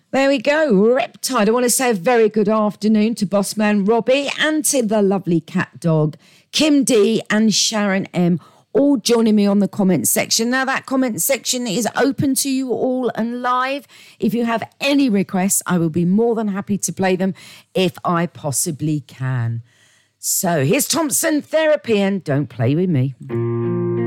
There we go, Riptide. I want to say a very good afternoon to Bossman Robbie and to the lovely cat dog, Kim D and Sharon M, all joining me on the comment section. Now, that comment section is open to you all and live. If you have any requests, I will be more than happy to play them if I possibly can. So here's Thompson Therapy and Don't Play With Me.